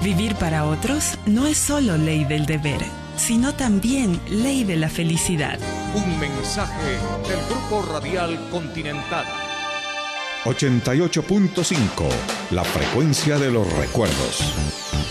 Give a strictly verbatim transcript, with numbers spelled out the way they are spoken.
Vivir para otros no es solo ley del deber, sino también ley de la felicidad. Un mensaje del Grupo Radial Continental. ochenta y ocho punto cinco, la frecuencia de los recuerdos.